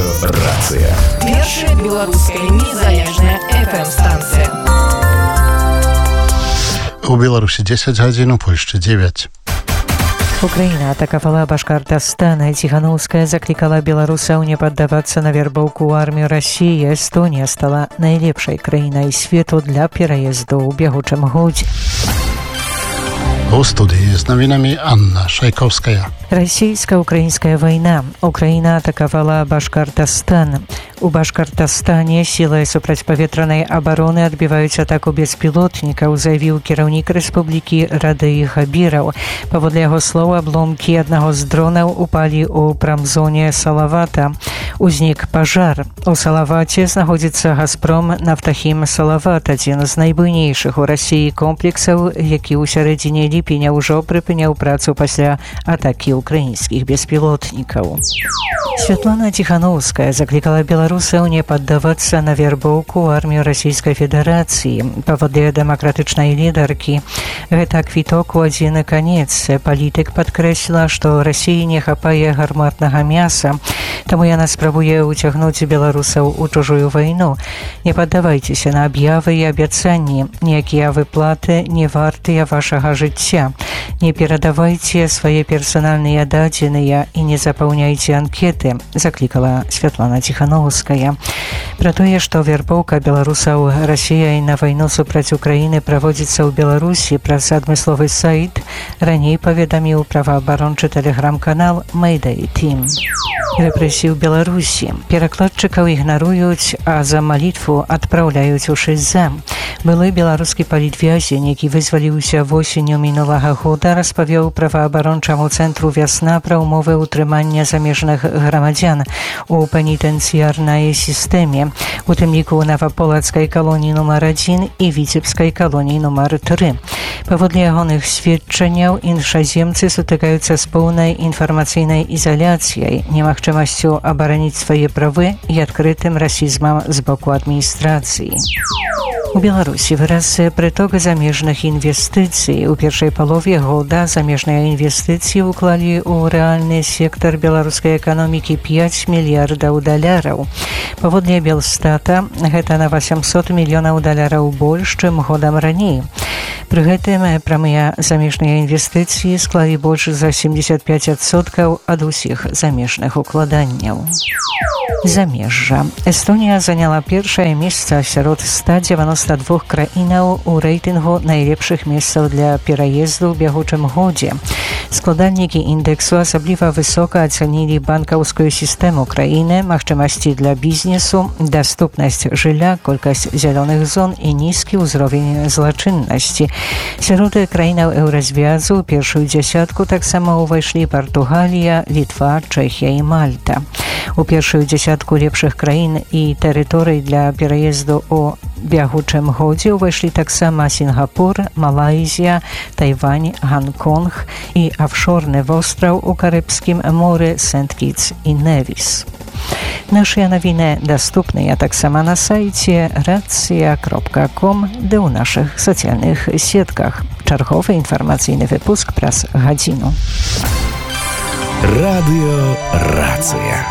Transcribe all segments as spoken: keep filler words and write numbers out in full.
Радыёрацыя. Першая беларуская незалежная эф эм-станцыя. У Беларусі дзесяць гадзін, у Польшчы дзевяць. Украина атаковала Башкортостан. Тихановская закликала белорусаў не поддаваться на вербовку ў армію России. Эстония стала найлепшай краінай свету для пераезду ў бягучым годзе. У студии с новинами Анна Шайковская. Российско-украинская война. Украина атаковала Башкортостан. У Башкортостане силы супрацьпаветранай обороны отбиваюць атаку беспилотникаў, заявіў кіраўнік рэспублікі Радэй Хабіраў. Паводле яго слоў, абломкі аднаго з дронаў упалі ў прамзоне Салавата. Узнік пажар. У Салаваце знаходзіцца Газпром Нафтахім Салават, адзін з найбуйнейшых у Расіі комплексаў, які ў сярэдзіне ліпеня ўжо прыпыняў працу пасля атакі украінскіх беспілотнікаў. Святлана Тихановская закликала белорусаў не поддаваться на вербовку ў армію Российской Федерации. Паводле дэмакратычнай лідаркі, гэта квіток у адзін канец. Палітык падкрэсліла, што Расіі не хапае гарматнага мяса, таму яна спрабуе ўцягнуць беларусаў у чужую вайну. Не паддавайцеся на аб'явы і абяцанні. Ніякія выплаты не вартыя вашага жыцця. Не перадавайце свае персанальныя дадзеныя і не запаўняйце анкеты, закликала Святлана Тихановская. Пра тое, што вербоўка беларусаў Расіяй на вайну супраць Украіны праводзіцца ў Беларусі праз адмысловы сайт, раней паведаміў праваабарончы тэлеграм-канал Mayday Team. Рэпрэсіі ў Беларусі. Перакладчыкаў ігнаруюць, а за малітву адпраўляюць у ШЗ. Былы беларускі палітвязень, які вызваліўся восенню мінулага года, распавёў праваабарончаму цэнтру «Вясна» пра ўмовы ўтрымання замежных грамадзян у пенітэнцыярнай сістэме, у тым ліку ў Наваполацкай калоніі нумар адзін і Віцебскай калоніі нумар тры. Паводле ягоных сведчанняў, іншаземцы сутыкаюцца з поўнай інфармацыйнай ізаляцыяй, немагчымасцю абараніць свае правы і адкрытым расізмам з боку адміністрацыі. У Беларусі вырас прыток замежных інвестыцый. У першай палове года замежныя інвестыцыі ўклалі ў рэальны сектар беларускай эканомікі пяць мільярдаў даляраў. Паводле Белстата, гэта на васямсот мільёнаў даляраў больш, чым годам раней. Пры гэтым прамыя замежныя інвестыцыі склалі больш за сямдзесят пяць адсоткаў ад усіх замежных укладанняў. Замежжа. Эстонія заняла першае месца сярод ста дзевяноста двух краінаў у рэйтынгу найлепшых месцаў для пераезду ў бягучым годзе. Складальнікі індэксу асабліва высока ацанілі банкаўскую сістэму краіны, магчымасці для бізнесу, даступнасць жылля, колькасць зялёных зон і нізкі ўзровень злачыннасці. Сярод краінаў еўразвязу ў першую дзясятку таксама ўвайшлі Партугалія, Літва, Чэхія і Мальта. У першую дзясятку лепшых краін і тэрыторый для пераезду ў бягучым годзе ўвайшлі таксама Сінгапур, Малайзія, Тайвань, Ганконг і афшорны востраў у Карыбскім моры Сент-Кітс і Невіс. Нашыя навіны даступныя таксама на сайце рацыя кропка ком, ды ў нашых сацыяльных сетках. Чарговы інфармацыйны выпуск праз гадзіну. Радыёрацыя.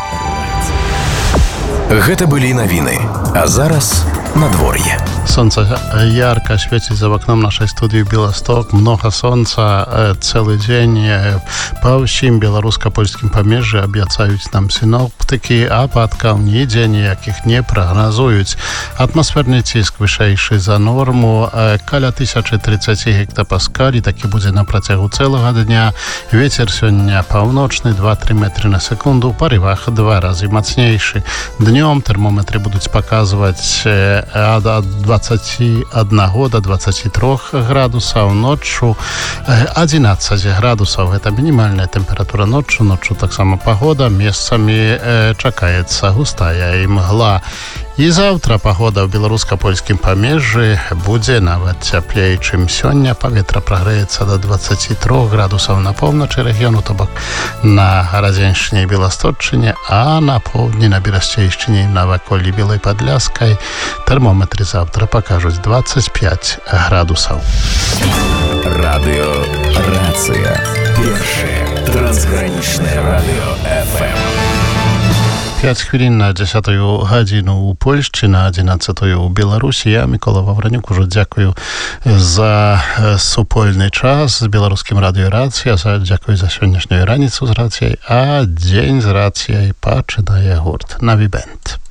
Гэта былі навіны, а зараз надвор'е. Солнце ярко светит за окном нашей студии Белосток. Много солнца целый день. По всем белорусско-польским помежжі обіцяють нам синоптики, а ападкаў ніде ніяких не прогнозують. Атмосферний тиск вышэйшы за норму, каля тысяча тридцать гектапаскалей, такі будзе на працягу цэлага дня. Ветер сёння паўночны, два-тры метры на секунду, у парывах два разы мацнейшы. Днем термометры будуць паказваць ад двадцати одного до двадцати трёх градусаў, ноччу одиннадцать градусаў. Это минимальная температура ноччу. Ноччу таксама погода, месцамі э, чакаецца густая імгла. І заўтра погода ў беларуска-польскім памежжы будзе нават цяплей, чым сёння. Паветра прагрэецца до двадцати трёх градусаў на поўначы рэгіёну, то бок на Радзеншчыне і Беласточчыне, а на поўдні, на Берасцейшчыне і наваколлі Белай Падляскай тэрмометры заўтра пакажуць двадцать пять градусаў. Радыёрацыя. Першае трансгранічнае радыё эф эм. п'ять хвилин на десятую годину у Польщі, на одинадцятую у Білорусі. Я, Микола Вавранюк, уже дякую за супольний час з Білоруським радіо «Рація». Дякую за сьогоднішню раніцю з «Рацією», а день з «Рацією» починає гурт «Наві Бенд».